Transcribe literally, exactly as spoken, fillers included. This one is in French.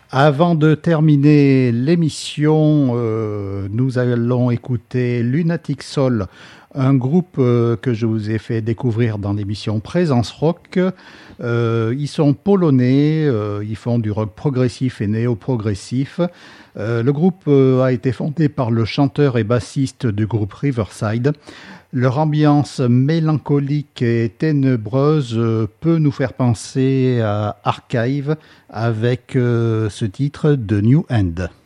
Avant de terminer l'émission, euh, nous allons écouter Lunatic Soul, un groupe euh, que je vous ai fait découvrir dans l'émission Présence Rock. Euh, ils sont polonais, euh, ils font du rock progressif et néo-progressif. Euh, le groupe euh, a été fondé par le chanteur et bassiste du groupe Riverside. Leur ambiance mélancolique et ténébreuse euh, peut nous faire penser à Archive avec euh, ce titre de New End.